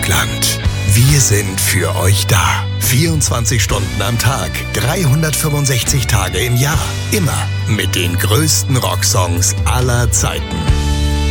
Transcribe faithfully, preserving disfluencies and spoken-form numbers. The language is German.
Deutschland. Wir sind für euch da. vierundzwanzig Stunden am Tag, dreihundertfünfundsechzig Tage im Jahr. Immer mit den größten Rocksongs aller Zeiten.